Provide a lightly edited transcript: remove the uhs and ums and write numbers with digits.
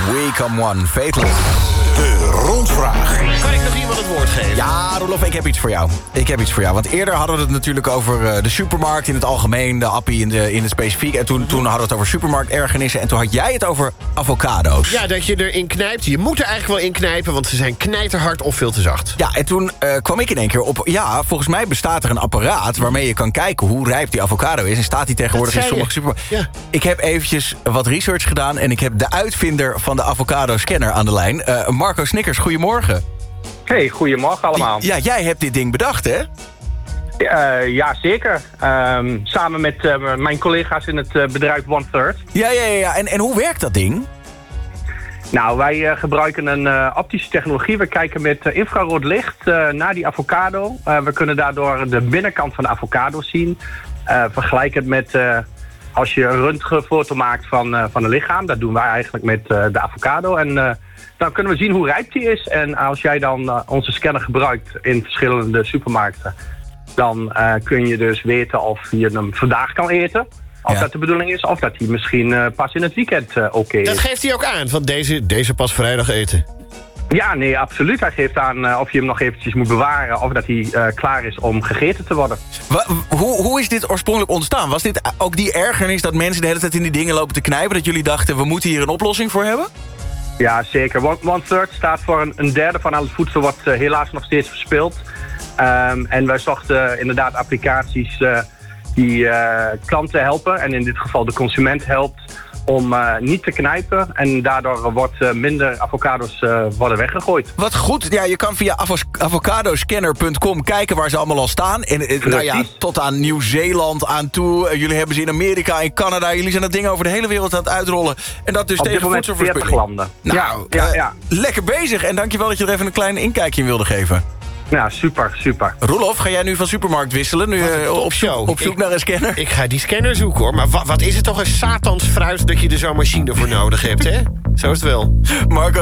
We Come One, Faithless. De rondvraag. Kan ik nog iemand het woord geven? Ja, Roelof, ik heb iets voor jou. Want eerder hadden we het natuurlijk over de supermarkt in het algemeen... de appie in het specifiek. En toen hadden we het over supermarktergernissen. En toen had jij het over avocado's. Ja, dat je erin knijpt. Je moet er eigenlijk wel in knijpen, want ze zijn knijterhard of veel te zacht. Ja, en toen kwam ik in één keer op... Ja, volgens mij bestaat er een apparaat waarmee je kan kijken hoe rijp die avocado is. En staat die tegenwoordig in sommige supermarkten. Ja. Ik heb eventjes wat research gedaan... en ik heb de uitvinder van de avocado-scanner aan de lijn. Marco Snickers, goedemorgen. Hey, goedemorgen allemaal. Ja, jij hebt dit ding bedacht, hè? Ja, zeker. Samen met mijn collega's in het bedrijf OneThird. Ja. En hoe werkt dat ding? Nou, wij gebruiken een optische technologie. We kijken met infrarood licht naar die avocado. We kunnen daardoor de binnenkant van de avocado zien. Vergelijk het met als je een röntgenfoto maakt van een lichaam. Dat doen wij eigenlijk met de avocado. En dan kunnen we zien hoe rijp die is. En als jij dan onze scanner gebruikt in verschillende supermarkten... dan kun je dus weten of je hem vandaag kan eten. Of dat de bedoeling is. Of dat hij misschien pas in het weekend oké is. Dat geeft hij ook aan, want deze pas vrijdag eten. Ja, nee, absoluut. Hij geeft aan of je hem nog eventjes moet bewaren... of dat hij klaar is om gegeten te worden. Hoe is dit oorspronkelijk ontstaan? Was dit ook die ergernis dat mensen de hele tijd in die dingen lopen te knijpen... dat jullie dachten, we moeten hier een oplossing voor hebben? Ja, zeker. OneThird staat voor een derde van al het voedsel... wat helaas nog steeds verspilt. En wij zochten inderdaad applicaties die klanten helpen... en in dit geval de consument helpt... om niet te knijpen. En daardoor wordt minder avocado's worden weggegooid. Wat goed. Ja, je kan via avocadoscanner.com kijken waar ze allemaal al staan. En nou ja, tot aan Nieuw-Zeeland aan toe. Jullie hebben ze in Amerika, in Canada. Jullie zijn dat ding over de hele wereld aan het uitrollen. En dat dus op tegen voedselverspilling. 40 landen. Nou, ja. Lekker bezig. En dankjewel dat je er even een klein inkijkje in wilde geven. Ja, super. Roelof, ga jij nu van supermarkt wisselen? Nu op zoek naar een scanner? Ik ga die scanner zoeken, hoor. Maar wat is het toch een satans fruit dat je er zo'n machine voor nodig hebt, hè? Zo is het wel. Marco